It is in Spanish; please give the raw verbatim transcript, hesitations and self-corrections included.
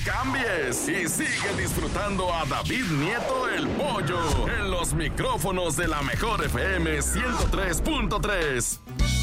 cambies y sigue disfrutando a David Nieto el Pollo en los micrófonos de la Mejor F M ciento tres punto tres.